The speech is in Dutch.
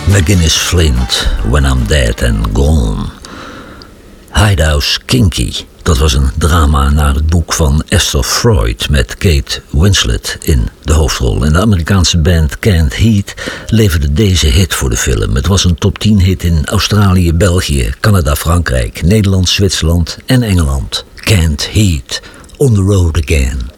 McGinnis Flint, When I'm Dead and Gone. Hidehouse Kinky, dat was een drama naar het boek van Esther Freud met Kate Winslet in de hoofdrol. En de Amerikaanse band Canned Heat leverde deze hit voor de film. Het was een top 10 hit in Australië, België, Canada, Frankrijk, Nederland, Zwitserland en Engeland. Canned Heat, On the Road Again.